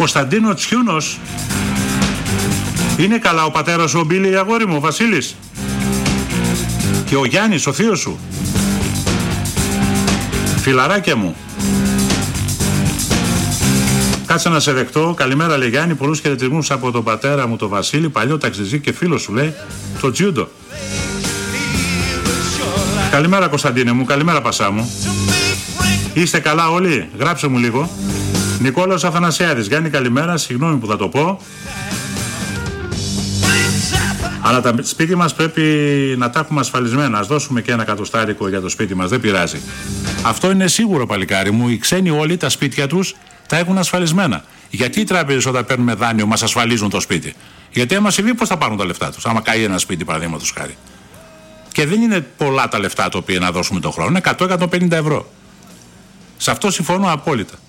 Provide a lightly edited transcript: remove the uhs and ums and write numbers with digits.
Κωνσταντίνο Τσιούνος. Είναι καλά ο πατέρας σου ο Μπίλη, αγόρι μου, ο Βασίλης? Και ο Γιάννης, ο θείος σου? Φιλαράκια μου. Κάτσε να σε δεχτώ. Καλημέρα, λέει Γιάννη. Πολλούς χαιρετισμούς από τον πατέρα μου, τον Βασίλη, παλιό ταξιτζή και φίλο σου, λέει, το Τζιούντο. Καλημέρα, Κωνσταντίνε μου. Καλημέρα, Πασά μου. Είστε καλά όλοι? Γράψε μου λίγο. Νικόλαος Αθανασιάδης. Γιάννη, καλημέρα. Συγγνώμη που θα το πω. Αλλά τα σπίτι μας πρέπει να τα έχουμε ασφαλισμένα. Ας δώσουμε και ένα εκατοστάρικο για το σπίτι μας. Δεν πειράζει. Αυτό είναι σίγουρο, παλικάρι μου. Οι ξένοι όλοι τα σπίτια τους τα έχουν ασφαλισμένα. Γιατί οι τράπεζες όταν παίρνουμε δάνειο μας ασφαλίζουν το σπίτι? Γιατί άμα συμβεί, πώς θα πάρουν τα λεφτά τους? Άμα καεί ένα σπίτι, παραδείγματος χάρη. Και δεν είναι πολλά τα λεφτά τα οποία να δώσουμε τον χρόνο. Είναι 100-150 ευρώ. Σε αυτό συμφωνώ απόλυτα.